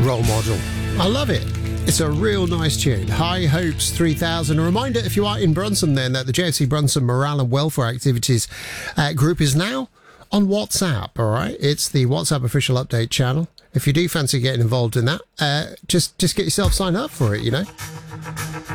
role model. I love it. It's a real nice tune. High Hopes 3000. A reminder, if you are in Brunson then, that the JFC Brunson Morale and Welfare Activities group is now on WhatsApp, all right? It's the WhatsApp official update channel. If you do fancy getting involved in that, just get yourself signed up for it, you know?